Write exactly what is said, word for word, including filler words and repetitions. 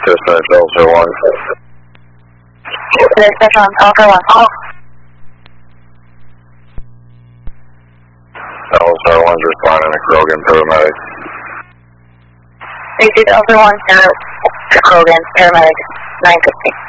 dispatch, L zero one. Dispatch on L zero one, call. L zero one's responding to Krogan paramedic. This is L zero one, to Krogan, paramedic, nine fifty.